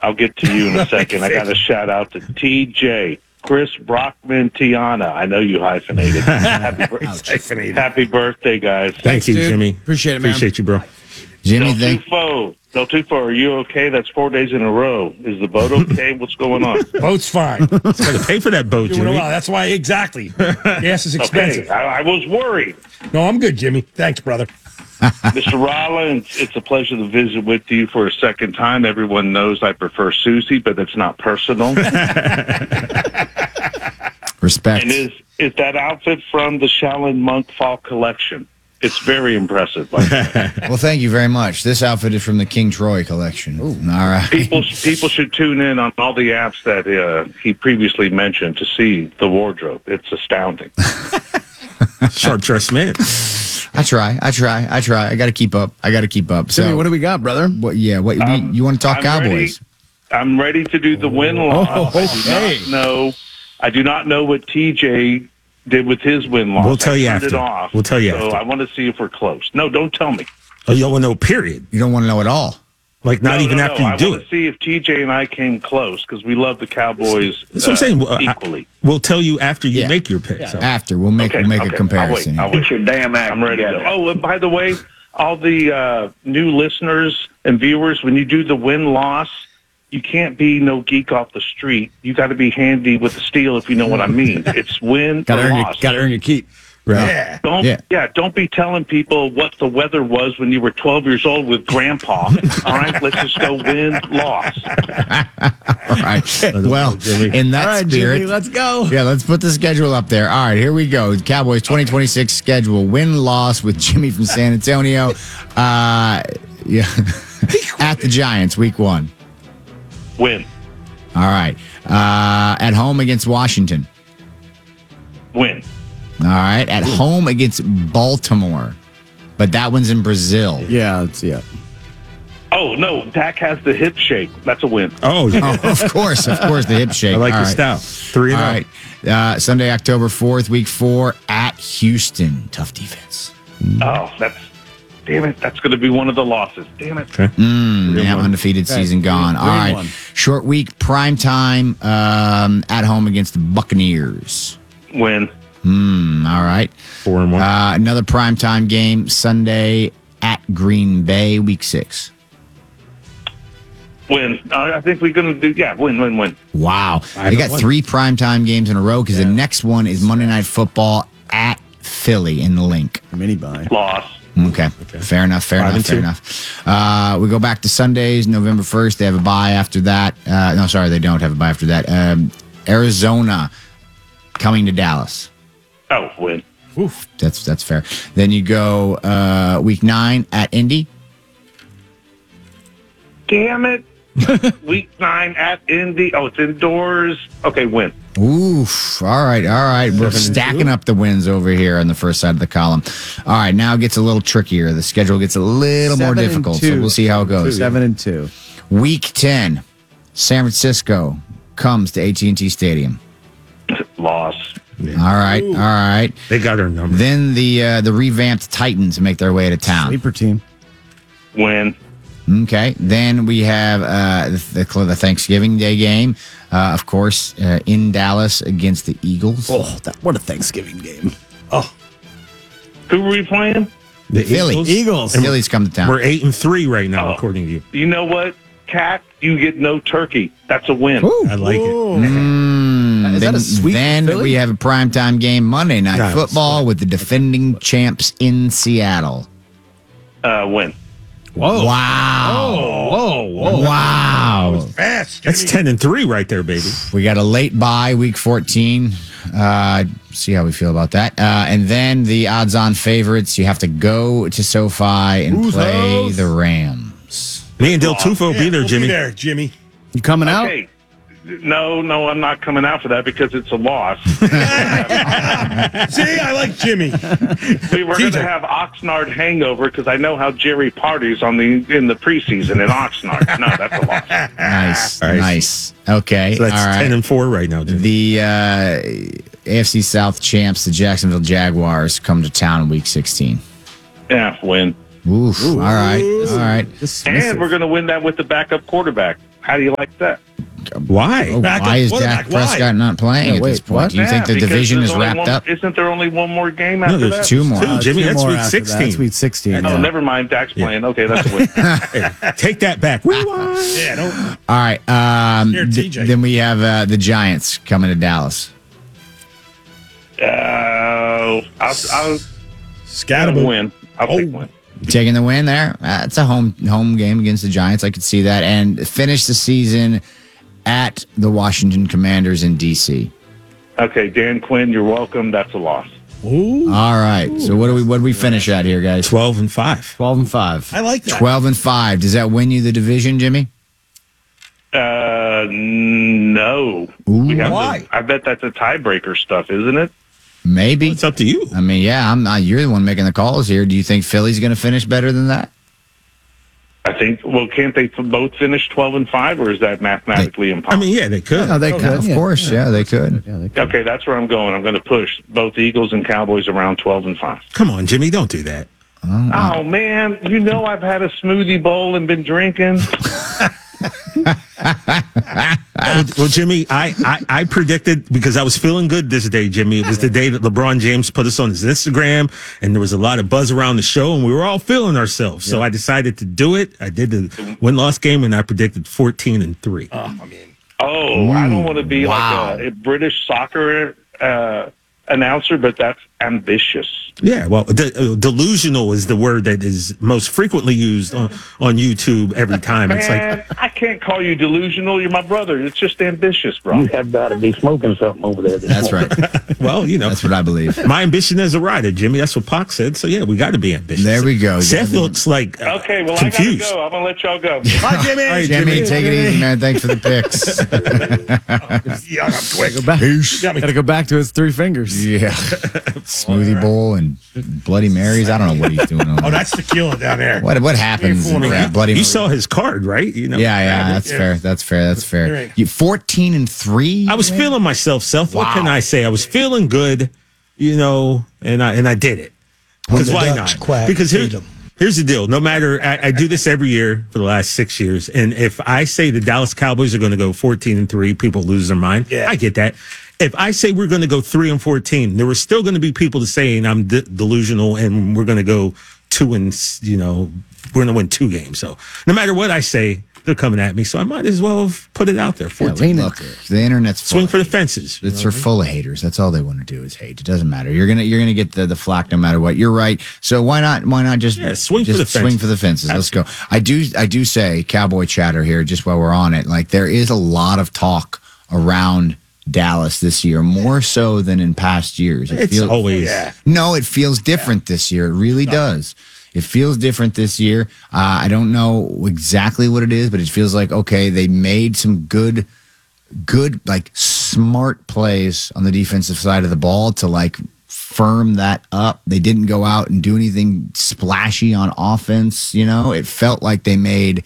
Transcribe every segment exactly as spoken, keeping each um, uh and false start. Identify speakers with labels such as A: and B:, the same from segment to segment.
A: I'll get to you in a second. I got a shout out to T J, Chris Brockman, Tiana. I know you hyphenated. Happy, bir- Happy birthday, guys.
B: Thank
C: Thanks,
B: you,
C: dude.
B: Jimmy.
C: Appreciate it, man.
B: Appreciate you, bro.
D: Jimmy,
A: Del
D: thank
A: Tufo. Del Tufo, are you okay? That's four days in a row. Is the boat okay? What's going on?
C: Boat's fine.
B: Got to pay for that boat,
C: Doing
B: Jimmy.
C: well. That's why, exactly. Gas is expensive.
A: Okay, I, I was worried.
C: No, I'm good, Jimmy. Thanks, brother.
A: Mister Rollins, it's a pleasure to visit with you for a second time. Everyone knows I prefer Susie, but it's not personal.
D: respect.
A: And is is that outfit from the Shaolin Monk Fall Collection? It's very impressive. By the way.
D: Well, thank you very much. This outfit is from the King Troy collection. All right.
A: People people should tune in on all the apps that uh, he previously mentioned to see the wardrobe. It's astounding.
B: Sharp dressed man.
D: I try. I try. I try. I got to keep up. I got to keep up.
E: Jimmy,
D: So,
E: what do we got, brother?
D: what? Yeah. What?
A: Um,
D: you want to talk
A: I'm
D: Cowboys?
A: Ready, I'm ready to do the win loss.
E: Oh,
A: I do
E: okay.
A: not know. I do not know what T J did with his win loss.
B: We'll tell
A: I
B: you
A: turned
B: after.
A: It off,
B: We'll tell you
A: so
B: after.
A: I want to see if we're close. No, don't tell me.
B: Oh, you don't want to know, period.
D: You don't want to know at all.
B: Like, not
A: no,
B: even
A: no,
B: after
A: no.
B: you
A: I
B: do
A: want
B: it.
A: to see if T J and I came close because we love the Cowboys.
B: That's what I'm
A: uh,
B: saying. Well, I-
A: equally.
B: We'll tell you after you
D: Yeah.
B: make your pick. So.
D: After we'll make
A: Okay,
D: we'll make
A: okay.
D: a comparison.
A: I'll wait. I'll wait.
F: Get your damn act
A: I'm ready to
F: together.
A: go. Oh, and by the way, all the uh, new listeners and viewers, when you do the win-loss, you can't be no geek off the street. You got to be handy with the steel, if you know what I mean. It's win
E: Got to
A: or
E: earn your,
A: loss.
E: got to earn your keep.
B: Right.
C: Yeah.
A: Don't
D: Yeah.
A: yeah. Don't be telling people what the weather was when you were twelve years old with Grandpa. All right, let's just go win loss.
D: All right. Well,
B: Jimmy.
D: in that
E: All right,
D: spirit,
E: Jimmy, let's go.
D: yeah, let's put the schedule up there. All right, here we go. Cowboys twenty twenty-six schedule. Win loss with Jimmy from San Antonio. Uh, yeah, at the Giants, week one.
A: Win,
D: All right. Uh, at home against Washington.
A: win,
D: All right. At home against Baltimore. But that one's in Brazil.
E: Yeah, let's see it.
A: Oh no, Dak has the hip shake. That's a win.
B: Oh, yeah.
D: Oh, of course, of course, the hip shake.
B: I like
D: All
B: your
D: right.
B: style. Three
D: All
B: and
D: right. Uh, Sunday, October fourth, week four at Houston. Tough defense.
A: Oh, that's damn it. That's going to be one of the losses. Damn it.
B: Okay.
D: Mm, yeah,
B: one.
D: undefeated season gone. All
E: three and
D: right.
E: one.
D: Short week, prime time um, at home against the Buccaneers.
A: Win,
D: Mm, all right.
B: Four and one.
D: Uh, another prime time game Sunday at Green Bay, week six.
A: win. Uh, I think we're going to do. Yeah, win, win, win.
D: Wow.
B: Five
D: They got
B: and one.
D: three primetime games in a row because the next one is Monday Night Football at Philly in the Link.
E: Mini buy.
A: Loss.
D: Okay. Fair enough. Fair
B: Five
D: enough.
B: and
D: Fair
B: two.
D: enough. Uh, we go back to Sundays, November first. They have a bye after that. Uh, no, sorry, they don't have a bye after that. Um, Arizona coming to Dallas.
A: Oh, win.
C: Oof.
D: That's that's fair. Then you go uh, week nine at Indy.
A: Damn it. Week nine at Indy. Oh, it's indoors. Okay, win.
D: Oof. All right. All right. We're stacking up the wins over here on the first side of the column. All right. Now it gets a little trickier. The schedule gets a little more
E: Seven and
D: difficult. So
E: two.
D: we'll see how it goes.
E: Seven and two.
D: Week ten, San Francisco comes to A T and T Stadium.
A: Loss.
D: All right. All right.
B: They got our number.
D: Then the uh, the revamped Titans make their way to town.
E: Sleeper team.
A: Win.
D: Okay. Then we have uh, the, the Thanksgiving Day game, uh, of course, uh, in Dallas against the Eagles.
E: Oh, that what a Thanksgiving game.
A: Who were we playing?
B: The
D: Philly.
B: Eagles.
E: Eagles.
D: The Phillies come to town.
B: We're eight and three right now,
A: Oh.
B: according to you.
A: You know what, Cat? You get no turkey. That's a win.
D: Ooh.
B: I like it.
D: Mm,
E: Is that
D: then
E: a sweep for
D: then
E: Philly?
D: we have a primetime game Monday Night
B: No, it's
D: Football with the defending champs in Seattle.
A: Uh, win.
E: Whoa.
D: Wow.
E: Whoa. Whoa.
D: Wow.
C: Fast.
B: That's ten and three right there, baby.
D: We got a late bye, week fourteen. Uh, see how we feel about that. Uh, and then the odds-on favorites. You have to go to SoFi and
E: Who's
D: play
E: those?
D: the Rams.
B: Me and Del Tufo
C: Yeah,
B: be there,
C: we'll
B: Jimmy.
C: Be there, Jimmy.
E: You coming out?
A: Okay. No, no, I'm not coming out for that because it's a loss.
C: See, I like Jimmy.
A: We were going to have Oxnard hangover because I know how Jerry parties on the in the preseason in Oxnard. No, that's a loss.
D: Nice,
B: All right.
D: nice. Okay,
B: So that's
D: all right.
B: ten and four right now, Jimmy.
D: The uh, A F C South champs, the Jacksonville Jaguars, come to town in week sixteen.
A: Yeah, win.
D: Oof. All right. All right.
E: Dismissive.
A: And we're going to win that with the backup quarterback. How do you like that?
B: Why?
D: Oh,
C: Back
D: why
C: up-
D: is
C: what
D: Dak
C: about- why?
D: Prescott not playing
E: Yeah,
D: at
E: wait,
D: this point?
E: what?
D: Do you think the
A: because
D: division
A: there's
D: is
A: only
D: wrapped
A: one-
D: up?
A: Isn't there only one more game
B: No,
A: after
B: there's
A: that?
D: Two more.
B: Two, Jimmy.
E: Two
B: That's
E: more
B: week
E: after that.
B: sixteen.
E: That's week sixteen.
A: Oh,
E: yeah.
A: never mind. Dak's playing. Okay, that's a win.
B: Hey, take that back. Rewind.
C: Yeah, don't.
D: All right. Um,
C: Here,
D: th-
C: T J.
D: then we have uh, the Giants coming to Dallas.
A: Uh, I'll, I'll
C: Scattable.
A: win. I'll
C: Oh.
A: take win.
D: Taking the win there. Uh, it's a home home game against the Giants. I could see that, and finish the season at the Washington Commanders in D C.
A: Okay, Dan Quinn, you're welcome. That's a loss.
C: Ooh,
D: All right. So what do we what do we finish at here, guys?
B: Twelve and five.
E: Twelve and five.
C: I like that.
D: Twelve and five. Does that win you the division, Jimmy?
A: Uh, no. We have
C: Why?
A: to- I bet that's a tiebreaker stuff, isn't it?
D: Maybe.
B: It's up to you.
D: I mean, yeah. I'm not. You're the one making the calls here. Do you think Philly's going to finish better than that?
A: I think. Well, can't they both finish twelve and five, or is that mathematically
B: I
A: impossible?
B: mean, yeah, they could.
E: No, they
C: Oh,
E: could.
D: Of
E: yeah,
D: course, yeah, they could.
E: Yeah, they could.
A: Okay, that's where I'm going. I'm going to push both Eagles and Cowboys around twelve and five.
B: Come on, Jimmy, don't do that.
A: Oh man, you know I've had a smoothie bowl and been drinking.
B: Well, well, Jimmy, I, I, I predicted because I was feeling good this day, Jimmy. It was the day that LeBron James put us on his Instagram, and there was a lot of buzz around the show, and we were all feeling ourselves. So I decided to do it. I did the win loss game, and I predicted fourteen and three.
C: Oh, I mean,
A: Oh, I don't want to be
D: wow.
A: like a, a British soccer uh, announcer, but that's ambitious.
B: Yeah, well, de- uh, delusional is the word that is most frequently used on, on YouTube every time. It's like,
A: Man, I can't call you delusional. You're my brother. It's just ambitious, bro.
F: You have got to be smoking something over there. This
D: That's
F: morning.
D: right.
B: well, you know,
D: That's what I believe.
B: my ambition as a writer, Jimmy. That's what Pac said. So yeah, we got to be ambitious.
D: There we go.
B: Seth looks like uh,
A: Okay, well,
B: confused.
A: I got to go. I'm going to let y'all go.
C: hi, Jimmy.
B: All right,
D: Jimmy,
B: Jimmy.
D: take it easy, man. Thanks for the picks.
C: Yeah, I'm quick.
E: Go back.
C: Got me.
E: Got to go back to his three fingers.
D: Yeah. Smoothie bowl and Bloody Marys. I don't know what he's doing. Over
C: Oh,
D: there.
C: that's tequila down there.
D: What what happens in
C: fooling
D: that
C: around.
D: Bloody
B: You
D: Mary?
B: saw his card, right? You know.
D: Yeah, yeah, that's
C: Yeah.
D: fair. That's fair. That's fair.
C: Right.
D: You fourteen and three.
B: I was feeling myself, Self. What
D: Wow.
B: can I say? I was feeling good, you know, and I and I did it. Because
C: the
B: why
C: Dutch
B: not?
C: quack
B: Because here,
C: ate 'em.
B: here's the deal. No matter, I, I do this every year for the last six years, and if I say the Dallas Cowboys are going to go fourteen and three, people lose their mind.
C: Yeah.
B: I get that. If I say we're going to go three and fourteen, there are still going to be people saying I'm de- delusional, and we're going to go two and you know we're going to win two games. So no matter what I say, they're coming at me. So I might as well put it out there.
D: Yeah,
B: fourteen.
D: look, the internet's full.
B: Swing for the fences.
D: It's for full of haters. That's all they want to do is hate. It doesn't matter. You're gonna you're gonna get the, the flack no matter what. You're right. So why not why not just
B: Yeah, swing for
D: just
B: the
D: swing
B: fences.
D: for the fences? Let's go. I do I do say cowboy chatter here just while we're on it. Like there is a lot of talk around Dallas this year, more so than in past years. It
B: It's
D: feels-
B: always.
C: Yeah.
D: No, it feels different this year. It really does. It feels different this year. Uh, I don't know exactly what it is, but it feels like okay, they made some good, good like smart plays on the defensive side of the ball to like firm that up. They didn't go out and do anything splashy on offense. You know, it felt like they made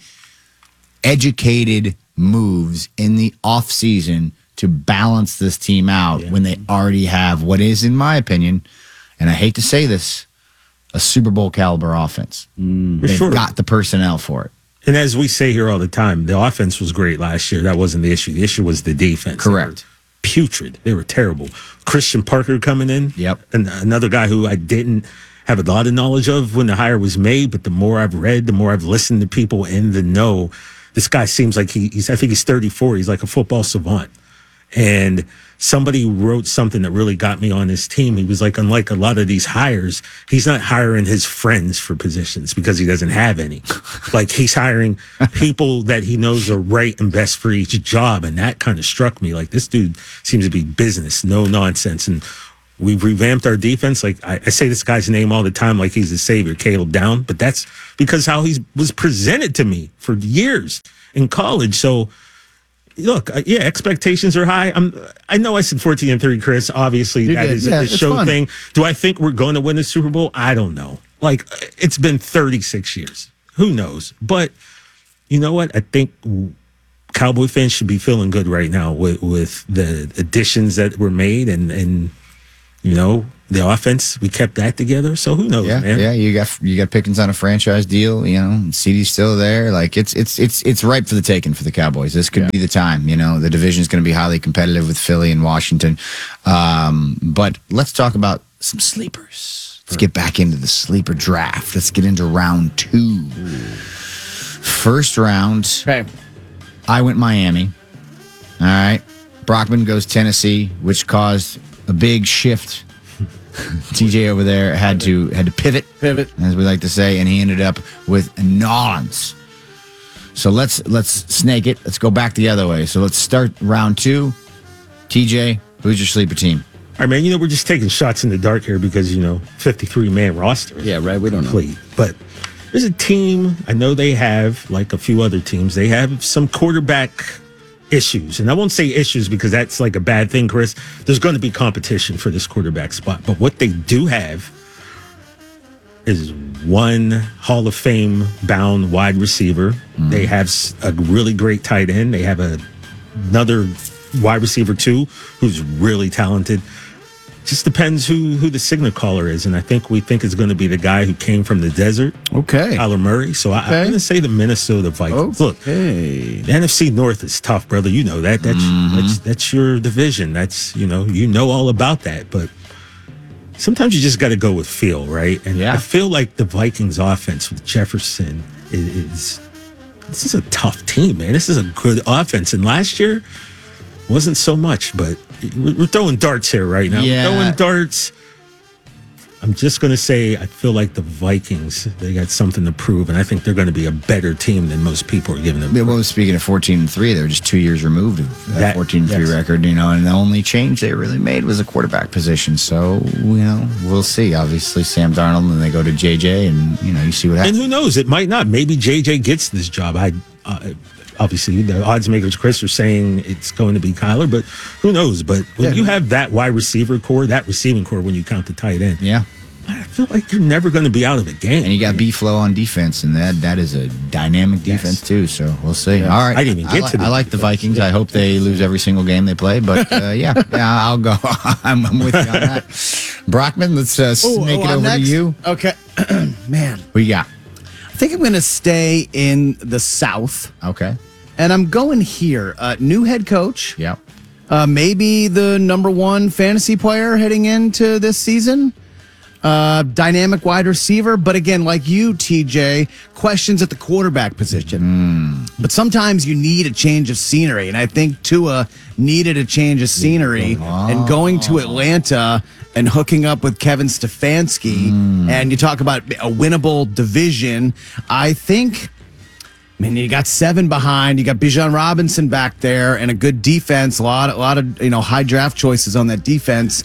D: educated moves in the off season to balance this team out when they already have what is, in my opinion, and I hate to say this, a Super Bowl caliber offense.
B: For
D: They've
B: sure.
D: got the personnel for it.
B: And as we say here all the time, the offense was great last year. That wasn't the issue. The issue was the defense.
D: Correct.
B: They were putrid. They were terrible. Christian Parker coming in.
D: Yep.
B: And another guy who I didn't have a lot of knowledge of when the hire was made, but the more I've read, the more I've listened to people in the know, this guy seems like he, he's, I think he's thirty-four. He's like a football savant. And somebody wrote something that really got me on his team. He was like, unlike a lot of these hires, he's not hiring his friends for positions because he doesn't have any. Like he's hiring people that he knows are right and best for each job. And that kind of struck me. Like this dude seems to be business, no nonsense. And we've revamped our defense. Like I, I say this guy's name all the time, like he's the savior, Caleb Down, but that's because how he was presented to me for years in college. So, look, uh, yeah, expectations are high. I'm, I know I said fourteen and three, Chris. Obviously,
E: You
B: that
E: did.
B: is
E: Yeah,
B: a
E: it's
B: show
E: fun.
B: thing. Do I think we're going to win the Super Bowl? I don't know. Like, it's been thirty-six years. Who knows? But you know what? I think Cowboy fans should be feeling good right now with, with the additions that were made and, and, you know, The offense, we kept that together. So who knows,
D: Yeah,
B: man?
D: yeah. You got you got Pickens on a franchise deal. You know, C D's still there. Like it's it's it's it's ripe for the taking for the Cowboys. This could
E: Yeah.
D: be the time. You know, the division is going to be highly competitive with Philly and Washington. Um, but let's talk about some sleepers. Let's get back into the sleeper draft. Let's get into round two. First round,
E: Okay.
D: I went Miami. All right. Brockman goes Tennessee, which caused a big shift. T J over there had to had to pivot,
E: Pivot.
D: as we like to say, and he ended up with Nolans. So let's let's snake it. Let's go back the other way. So let's start round two. T J, who's your sleeper team?
B: All right, man. You know, we're just taking shots in the dark here because, you know, fifty-three man roster. is
E: Yeah, right. We don't know.
B: complete. But there's a team, I know they have, like a few other teams, they have some quarterback issues. And I won't say issues because that's like a bad thing, Chris. There's going to be competition for this quarterback spot. But what they do have is one Hall of Fame bound wide receiver. Mm-hmm. They have a really great tight end. They have a, another wide receiver, too, who's really talented. Just depends who who the signal caller is, and I think we think it's going to be the guy who came from the desert,
E: Okay.
B: Kyler Murray. So I,
E: Okay.
B: I'm going to say the Minnesota Vikings. Look,
E: Okay.
B: the N F C North is tough, brother. You know that. That's
E: Mm-hmm.
B: that's that's your division. That's you know you know all about that. But sometimes you just got to go with feel, right? And
D: Yeah.
B: I feel like the Vikings offense with Jefferson is, is this is a tough team, man. This is a good offense, and last year wasn't so much, but we're we're throwing darts here right now.
D: Yeah.
B: We're throwing darts. I'm just going to say I feel like the Vikings, they got something to prove, and I think they're going to be a better team than most people are giving them.
D: Yeah, well, speaking of fourteen and three, they're just two years removed of that,
B: That-
D: fourteen and three
B: yes.
D: record, you know, and the only change they really made was a quarterback position. So, you know, we'll see. Obviously, Sam Darnold, and they go to J J, and, you know, you see what
B: And
D: happens.
B: who knows? It might not. Maybe J J gets this job. I uh, obviously the odds makers, Chris, are saying it's going to be Kyler, but who knows? But when
E: Yeah.
B: you have that wide receiver core, that receiving core, when you count the tight end,
D: Yeah.
B: I feel like you're never going to be out of a game.
D: And you got B-Flow on defense, and that that is a dynamic defense, too. So, we'll see. All right.
B: I didn't even get
D: I, li-
B: to the
D: I like the Vikings. I hope they lose every single game they play, but uh, yeah, yeah, I'll go. I'm, I'm with you on that. Brockman, let's uh,
E: Oh,
D: make
E: oh,
D: it
E: I'm
D: over
E: next?
D: to you.
E: Okay. Man,
D: What you got?
E: I think I'm going to stay in the South,
D: Okay.
E: and I'm going here. Uh, new head coach.
D: Yep.
E: Uh, maybe the number one fantasy player heading into this season. Uh, dynamic wide receiver, but again, like you, T J, questions at the quarterback position. But sometimes you need a change of scenery, and I think Tua needed a change of scenery. And going to Atlanta and hooking up with Kevin Stefanski, and you talk about a winnable division. I think. I mean, you got seven behind. You got Bijan Robinson back there, and a good defense. A lot, a lot of you know high draft choices on that defense.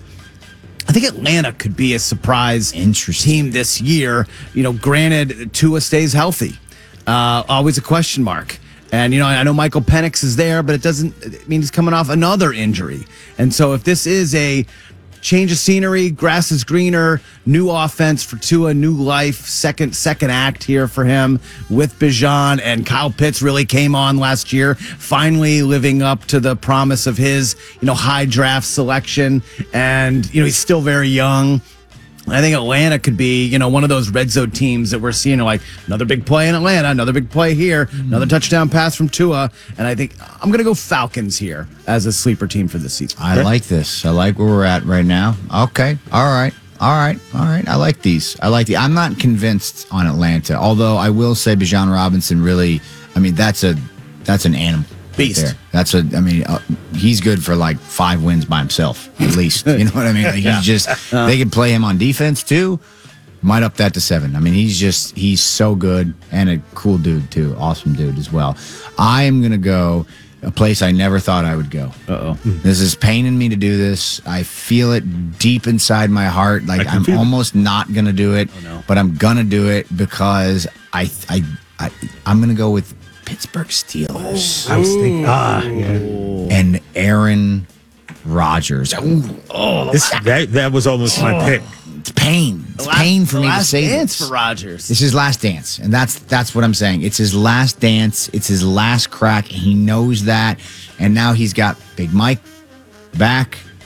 E: I think Atlanta could be a surprise
D: Interesting.
E: team this year. You know, granted, Tua stays healthy. Uh, always a question mark. And, you know, I know Michael Penix is there, but it doesn't I mean he's coming off another injury. And so if this is a change of scenery, grass is greener, new offense for Tua, new life, second second act here for him with Bijan, and Kyle Pitts really came on last year, finally living up to the promise of his, you know, high draft selection. And, you know, he's still very young. I think Atlanta could be, you know, one of those red zone teams that we're seeing, like another big play in Atlanta, another big play here, another touchdown pass from Tua. And I think I'm going to go Falcons here as a sleeper team for this season.
D: I like this. I like where we're at right now. Okay. All right. All right. All right. I like these. I like the. I'm not convinced on Atlanta, although I will say Bijan Robinson really. I mean, that's a that's an animal. right
E: Beast.
D: there. That's a. I mean, uh, he's good for like five wins by himself at least. You know what I mean? Like he's just. They could play him on defense too. Might up that to seven. I mean, he's just he's so good and a cool dude too. Awesome dude as well. I am gonna go a place I never thought I would go.
E: Uh-oh.
D: This is paining me to do this. I feel it deep inside my heart. Like
B: can
D: I'm
B: feel it.
D: almost not gonna do it,
E: no.
D: but I'm gonna do it because I I, I I'm gonna go with Pittsburgh Steelers
B: I was thinking, ah, yeah.
D: and Aaron Rodgers. Ooh,
B: This, that, that was almost my pick.
D: it's pain. It's
E: Last-
D: pain for me to
E: last
D: say
E: dance
D: this.
E: for Rodgers.
D: It's his last dance, and that's that's what I'm saying. It's his last dance. It's his last crack, and he knows that. And now he's got Big Mike back.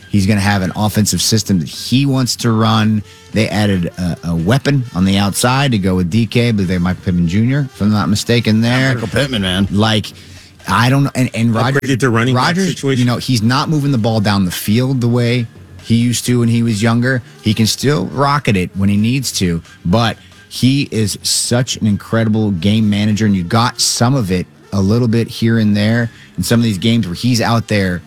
D: He's going to have an offensive system that he wants to run. They added a, a weapon on the outside to go with D K, but they're Michael Pittman Junior, if I'm not mistaken there.
E: Michael Pittman, man.
D: Like, I don't know. And, and Rodgers,
B: Upgraded their running back
D: Rodgers,
B: situation.
D: you know, he's not moving the ball down the field the way he used to when he was younger. He can still rocket it when he needs to, but he is such an incredible game manager, and you got some of it a little bit here and there in some of these games where he's out there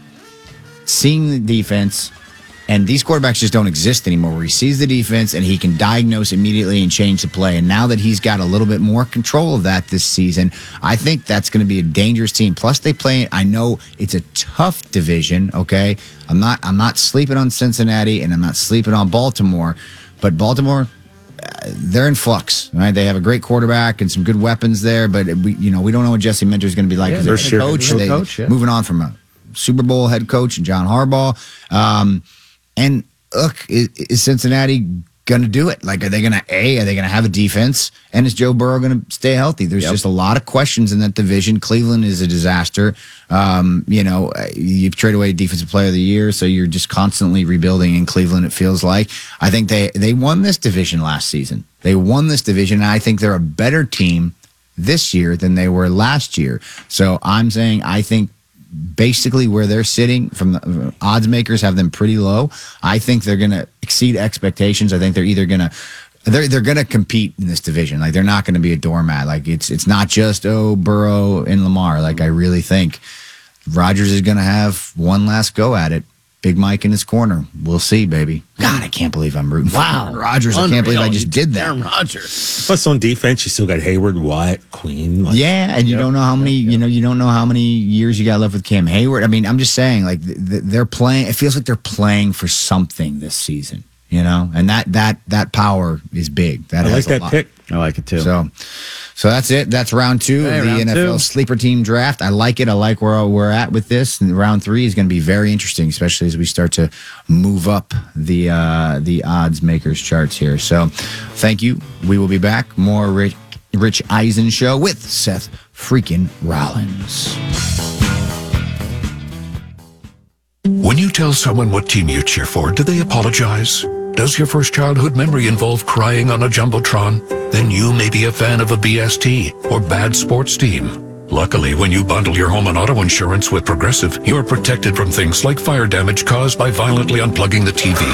D: seeing the defense, and these quarterbacks just don't exist anymore, where he sees the defense and he can diagnose immediately and change the play. And now that he's got a little bit more control of that this season, I think that's going to be a dangerous team. Plus, they play, I know it's a tough division, okay? I'm not I'm not sleeping on Cincinnati, and I'm not sleeping on Baltimore, but Baltimore, they're in flux, right? They have a great quarterback and some good weapons there, but we, you know, we don't know what Jesse Minter is going to be like.
E: Yeah,
D: as
E: they're
D: a
E: sure-
D: coach,
E: head
D: they,
E: coach, yeah.
D: moving on from a Super Bowl head coach and John Harbaugh. Um, and look, is, is Cincinnati going to do it? Like, are they going to A? Are they going to have a defense? And is Joe Burrow going to stay healthy? There's
E: Yep.
D: just a lot of questions in that division. Cleveland is a disaster. Um, you know, you've traded away Defensive Player of the Year, so you're just constantly rebuilding in Cleveland, it feels like. I think they, they won this division last season. They won this division, and I think they're a better team this year than they were last year. So I'm saying I think basically where they're sitting from the odds makers have them pretty low. I think they're going to exceed expectations. I think they're either going to they're they're going to compete in this division. Like, they're not going to be a doormat. Like, it's it's not just oh Burrow and Lamar. Like, I really think Rodgers is going to have one last go at it. Big Mike in his corner. We'll see, baby. God, I can't believe I'm rooting
E: Wow.
D: for Rodgers. I can't believe I just did that.
E: Aaron Rodgers.
B: Plus, on defense, you still got Hayward, Watt, Queen. Like,
D: Yeah, and you don't know how many, you know, you don't know how many years you got left with Cam Hayward. I mean, I'm just saying, like, th- th- they're playing. It feels like they're playing for something this season, you know, and that that that power is big. That
B: I
D: has
B: like
D: a
B: that
D: lot.
B: pick.
E: I like it too.
D: So, so that's it. That's round two
E: Hey,
D: of the
E: round
D: N F L
E: two.
D: sleeper team draft. I like it. I like where we're at with this. And round three is going to be very interesting, especially as we start to move up the uh, the odds makers charts here. So, thank you. We will be back. More Rich, Rich Eisen show with Seth freaking Rollins.
G: When you tell someone what team you cheer for, do they apologize? Does your first childhood memory involve crying on a Jumbotron? Then you may be a fan of a B S T or bad sports team. Luckily, when you bundle your home and auto insurance with Progressive, you're protected from things like fire damage caused by violently unplugging the T V.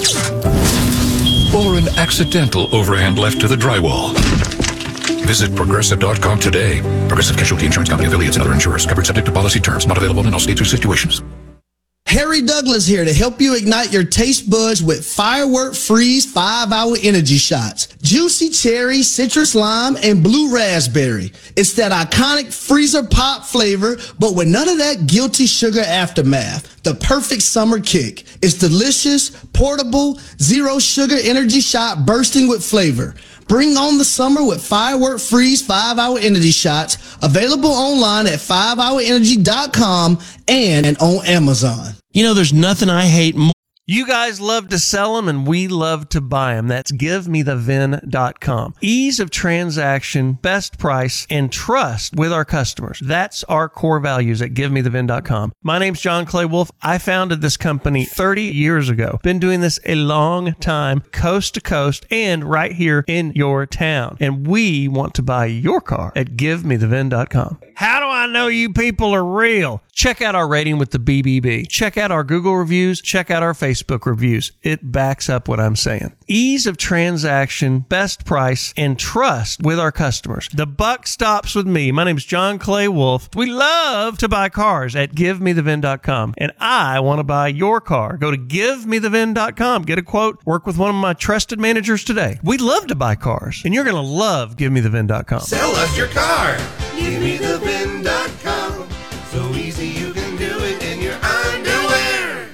G: Or an accidental overhand left to the drywall. Visit Progressive dot com today. Progressive Casualty Insurance Company affiliates and other insurers. Covered subject to policy terms. Not available in all states or situations.
H: Harry Douglas here to help you ignite your taste buds with Firework Freeze five hour energy shots. Juicy cherry, citrus lime, and blue raspberry. It's that iconic freezer pop flavor, but with none of that guilty sugar aftermath. The perfect summer kick. It's delicious, portable, zero sugar energy shot bursting with flavor. Bring on the summer with Firework Freeze five hour energy shots, available online at five hour energy dot com and on Amazon.
I: You know, there's nothing I hate more. You guys love to sell them and we love to buy them. That's give me the vin dot com. Ease of transaction, best price, and trust with our customers. That's our core values at give me the vin dot com. My name's John Clay Wolf. I founded this company thirty years ago. Been doing this a long time, coast to coast, and right here in your town. And we want to buy your car at give me the vin dot com. How do I know you people are real? Check out our rating with the B B B. Check out our Google reviews. Check out our Facebook reviews. It backs up what I'm saying. Ease of transaction, best price, and trust with our customers. The buck stops with me. My name is John Clay Wolf. We love to buy cars at give me the vin dot com. And I want to buy your car. Go to give me the vin dot com. Get a quote. Work with one of my trusted managers today. We love to buy cars. And you're going to love give me the vin dot com.
J: Sell us your car. give me the vin dot com. So easy you can do it in your underwear.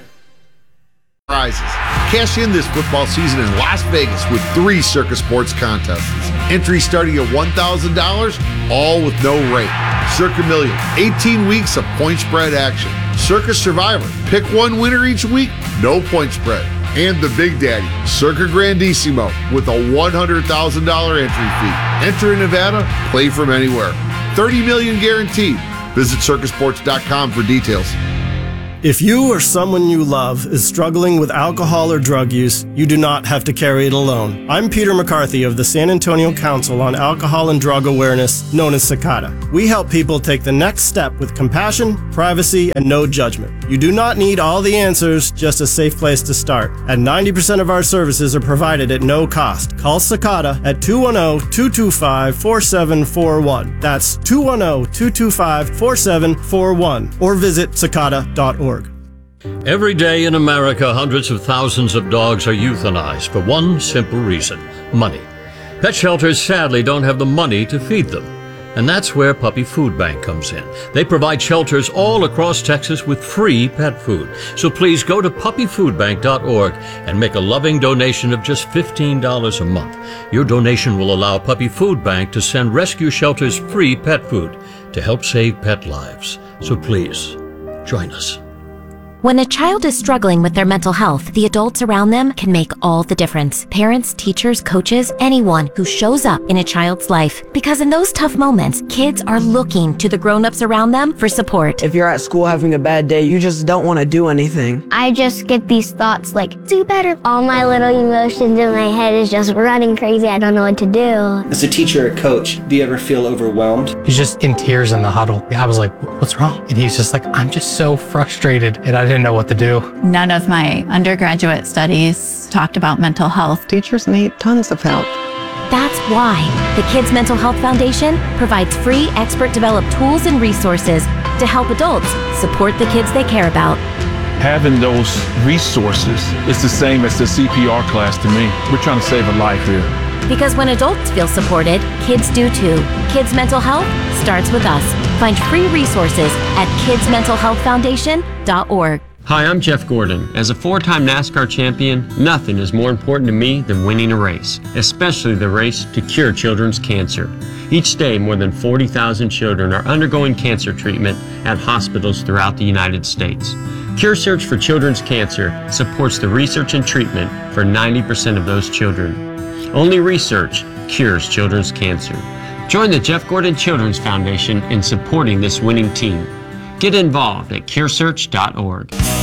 K: Prizes. Cash in this football season in Las Vegas with three Circus Sports contests. Entry starting at one thousand dollars, all with no rate. Circa Million, eighteen weeks of point spread action. Circus Survivor, pick one winner each week, no point spread. And the Big Daddy, Circa Grandissimo, with a one hundred thousand dollars entry fee. Enter in Nevada, play from anywhere. thirty million dollars guaranteed. Visit circus sports dot com for details.
L: If you or someone you love is struggling with alcohol or drug use, you do not have to carry it alone. I'm Peter McCarthy of the San Antonio Council on Alcohol and Drug Awareness, known as CICADA. We help people take the next step with compassion, privacy, and no judgment. You do not need all the answers, just a safe place to start. And ninety percent of our services are provided at no cost. Call CICADA at two one zero, two two five, four seven four one. That's two one zero, two two five, four seven four one. Or visit cicada dot org.
M: Every day in America, hundreds of thousands of dogs are euthanized for one simple reason: money. Pet shelters sadly don't have the money to feed them. And that's where Puppy Food Bank comes in. They provide shelters all across Texas with free pet food. So please go to puppy food bank dot org and make a loving donation of just fifteen dollars a month. Your donation will allow Puppy Food Bank to send rescue shelters free pet food to help save pet lives. So please, join us.
N: When a child is struggling with their mental health, the adults around them can make all the difference. Parents, teachers, coaches, anyone who shows up in a child's life. Because in those tough moments, kids are looking to the grown-ups around them for support.
O: If you're at school having a bad day, you just don't want to do anything.
P: I just get these thoughts like, do better. All my little emotions in my head is just running crazy. I don't know what to do.
Q: As a teacher or coach, do you ever feel overwhelmed?
R: He's just in tears in the huddle. I was like, what's wrong? And he's just like, I'm just so frustrated. And I didn't know what to do.
S: None of my undergraduate studies talked about mental health.
T: Teachers need tons of help.
N: That's why the Kids Mental Health Foundation provides free expert-developed tools and resources to help adults support the kids they care about.
U: Having those resources is the same as the C P R class to me. We're trying to save a life here.
N: Because when adults feel supported, kids do too. Kids Mental Health starts with us. Find free resources at kids mental health foundation dot org.
V: Hi, I'm Jeff Gordon. As a four-time NASCAR champion, nothing is more important to me than winning a race, especially the race to cure children's cancer. Each day, more than forty thousand children are undergoing cancer treatment at hospitals throughout the United States. Cure Search for Children's Cancer supports the research and treatment for ninety percent of those children. Only research cures children's cancer. Join the Jeff Gordon Children's Foundation in supporting this winning team. Get involved at cure search dot org.